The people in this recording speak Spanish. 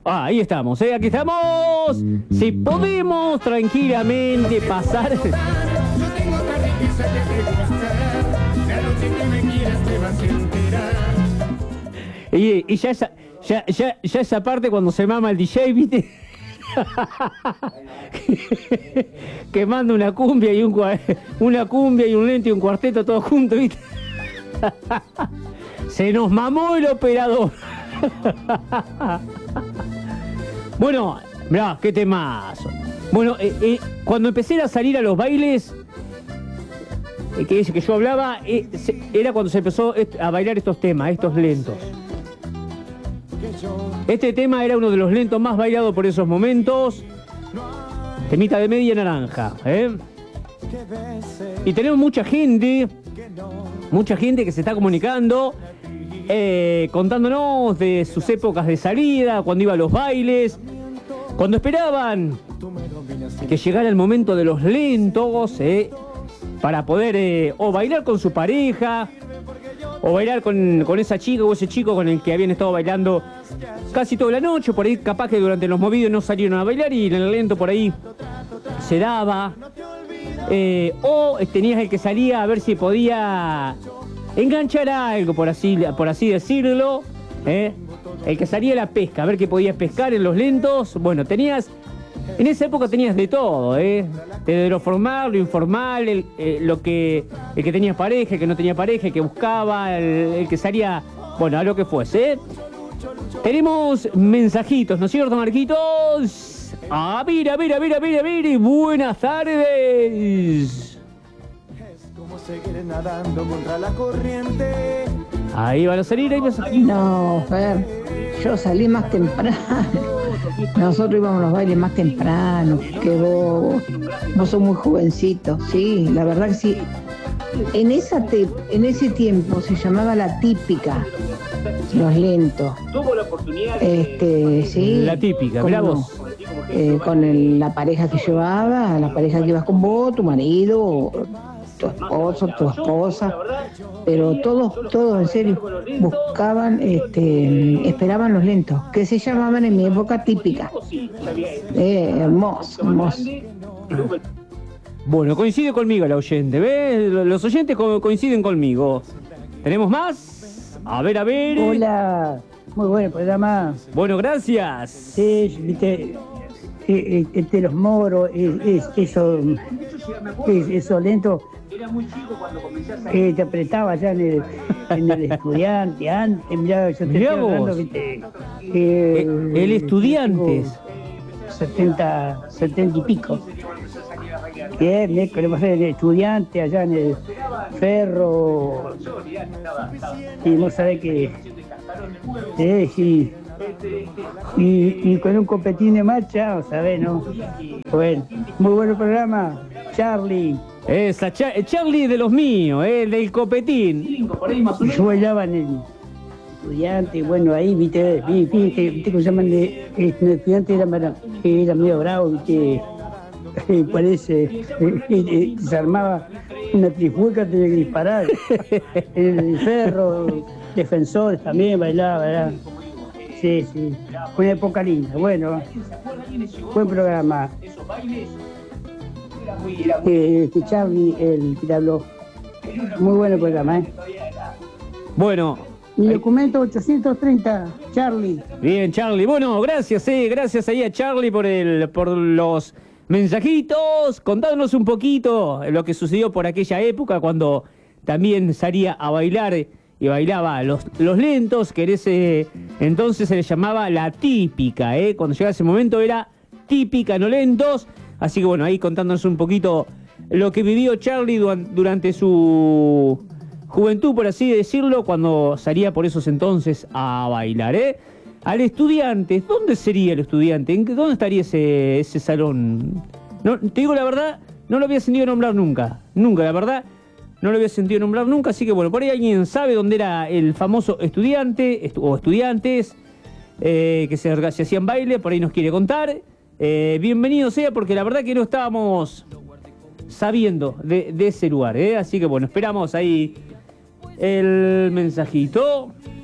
Ah, ahí estamos, aquí estamos. Si podemos tranquilamente pasar. Yo tengo otra riqueza que te gusta. La noche que me quieras te vas a enterar. Y ya esa parte cuando se mama el DJ, ¿viste? Que manda una cumbia y una cumbia y un lento y un cuarteto todo junto, ¿viste? Se nos mamó el operador. Bueno, mirá, qué temazo. Bueno, cuando empecé a salir a los bailes, que yo hablaba, era cuando se empezó a bailar estos temas, estos lentos. Este tema era uno de los lentos más bailados por esos momentos. Temita de Media Naranja, Y tenemos mucha gente que se está comunicando, contándonos de sus épocas de salida, cuando iba a los bailes, cuando esperaban que llegara el momento de los lentos, para poder o bailar con su pareja, o bailar con esa chica o ese chico con el que habían estado bailando casi toda la noche. Por ahí capaz que durante los movidos no salieron a bailar y en el lento por ahí se daba. O tenías el que salía a ver si podía enganchar algo, por así decirlo. El que salía a la pesca, a ver qué podías pescar en los lentos. Bueno, en esa época tenías de todo, desde lo formal, lo informal, el que tenía pareja, el que no tenía pareja, el que buscaba, el que salía, bueno, a lo que fuese. Tenemos mensajitos, ¿no es cierto, Marquitos? Mira, buenas tardes. Es como seguir nadando contra la corriente. Ahí van a salir, No, Fer, yo salí más temprano. Nosotros íbamos a los bailes más temprano que vos. Vos sos muy jovencito, sí, la verdad que sí. En ese tiempo se llamaba la típica, los lentos. Tuvo la oportunidad sí. La típica, mirá vos. Con la pareja que llevaba, la pareja que ibas con vos, tu marido, tu esposo, tu esposa, pero todos en serio buscaban, esperaban los lentos, que se llamaban en mi época típica. Hermoso. Bueno, coincide conmigo la oyente, ¿ves? Los oyentes coinciden conmigo. ¿Tenemos más? A ver. Hola, muy buen programa. Bueno, gracias. Sí, viste, los moros, eso lento. Era muy chico cuando comencé a salir. Te apretaba ya en el estudiante, antes, mirá, yo te estoy hablando, viste. El Estudiantes. 70 y pico. Bien, me pasé el estudiante allá en el Ferro. Y vos sabés que. Sí. Y con un copetín de marcha, ¿sabés, no? Bueno, muy buen programa, Charlie. Charlie de los míos, el del copetín. Yo bailaba en el estudiante, bueno, ahí, viste que llaman de estudiante, era medio bravo, viste. Parece, se armaba una trifueca, tenía que disparar. En el Ferro, Defensores también bailaba, ¿verdad? Sí, una época linda. Bueno, buen programa. Charlie, el que te habló, muy bueno programa, Bueno. Mi documento 830, Charlie. Bien, Charlie. Bueno, gracias ahí a Charlie por los mensajitos, contándonos un poquito lo que sucedió por aquella época cuando también salía a bailar y bailaba los lentos, que en ese entonces se le llamaba la típica, cuando llegaba ese momento era típica, no lentos. Así que bueno, ahí contándonos un poquito lo que vivió Charlie durante su juventud, por así decirlo, cuando salía por esos entonces a bailar, Al Estudiante, ¿dónde sería el Estudiante? ¿Dónde estaría ese salón? No, te digo la verdad, no lo había sentido nombrar nunca, la verdad, no lo había sentido nombrar nunca, así que bueno, por ahí alguien sabe dónde era el famoso Estudiante, o Estudiantes, que se hacían baile, por ahí nos quiere contar. Bienvenido sea, porque la verdad que no estábamos sabiendo de ese lugar, así que bueno, esperamos ahí el mensajito.